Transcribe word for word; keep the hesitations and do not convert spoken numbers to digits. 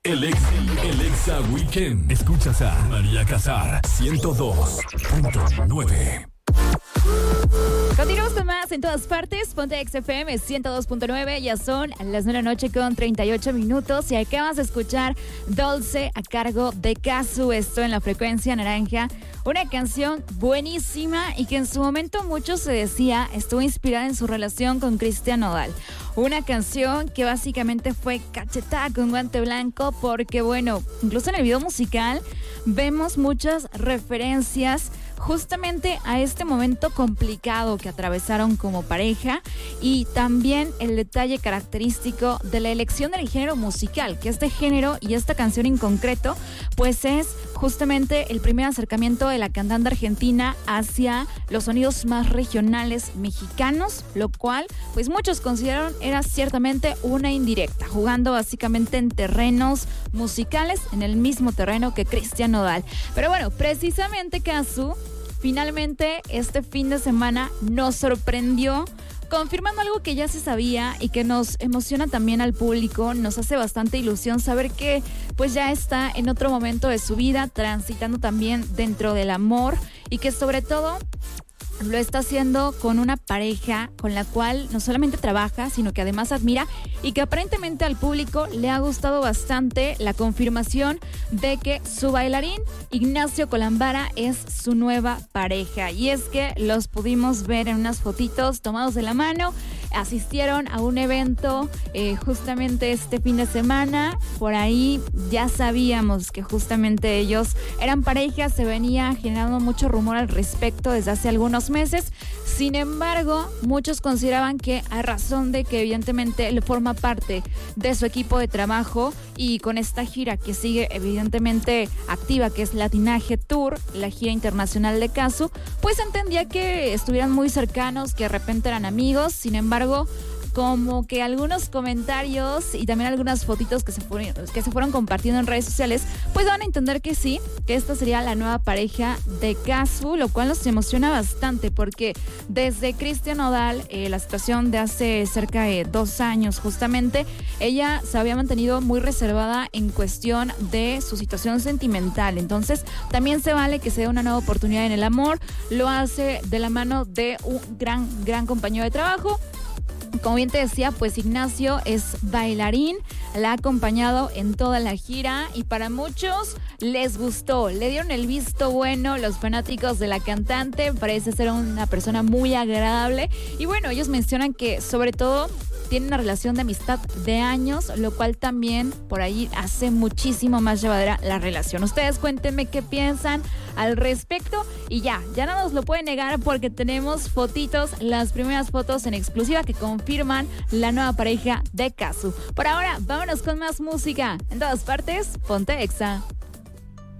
El ex, el Exa Weekend. Escuchas a María Casar, ciento dos punto nueve. Continuamos con más en todas partes. Ponte X F M ciento dos punto nueve. Ya son las nueve de la noche con treinta y ocho minutos. Y acabas de escuchar Dulce a cargo de Cazzu. Esto en la frecuencia naranja. Una canción buenísima y que en su momento mucho se decía estuvo inspirada en su relación con Cristian Nodal. Una canción que básicamente fue cachetada con guante blanco porque, bueno, incluso en el video musical vemos muchas referencias justamente a este momento complicado que atravesaron como pareja y también el detalle característico de la elección del género musical, que este género y esta canción en concreto pues es justamente el primer acercamiento de la cantante argentina hacia los sonidos más regionales mexicanos, lo cual pues muchos consideraron era ciertamente una indirecta, jugando básicamente en terrenos musicales, en el mismo terreno que Cristian Nodal. Pero bueno, precisamente Cazzu finalmente este fin de semana nos sorprendió confirmando algo que ya se sabía y que nos emociona también al público. Nos hace bastante ilusión saber que pues ya está en otro momento de su vida, transitando también dentro del amor y que sobre todo lo está haciendo con una pareja con la cual no solamente trabaja, sino que además admira y que aparentemente al público le ha gustado bastante la confirmación de que su bailarín Ignacio Colambara es su nueva pareja. Y es que los pudimos ver en unas fotitos tomados de la mano. Asistieron a un evento eh, justamente este fin de semana. Por ahí ya sabíamos que justamente ellos eran pareja. Se venía generando mucho rumor al respecto desde hace algunos meses. Sin embargo, muchos consideraban que a razón de que evidentemente él forma parte de su equipo de trabajo y con esta gira que sigue evidentemente activa, que es Latinaje Tour, la gira internacional de Cazzu, pues entendía que estuvieran muy cercanos, que de repente eran amigos. Sin embargo, como que algunos comentarios y también algunas fotitos que se fueron, que se fueron compartiendo en redes sociales, pues van a entender que sí, que esta sería la nueva pareja de Cazzu, lo cual nos emociona bastante porque desde Cristian Nodal, eh, la situación de hace cerca de dos años justamente, ella se había mantenido muy reservada en cuestión de su situación sentimental. Entonces también se vale que se dé una nueva oportunidad en el amor. Lo hace de la mano de un gran, gran compañero de trabajo. Como bien te decía, pues Ignacio es bailarín, la ha acompañado en toda la gira y para muchos les gustó, le dieron el visto bueno los fanáticos de la cantante, parece ser una persona muy agradable y bueno, ellos mencionan que sobre todo tienen una relación de amistad de años, lo cual también por ahí hace muchísimo más llevadera la relación. Ustedes cuéntenme qué piensan al respecto y ya, ya no nos lo pueden negar porque tenemos fotitos, las primeras fotos en exclusiva que confirman la nueva pareja de Cazzu. Por ahora, vámonos con más música. En todas partes, ponte Exa.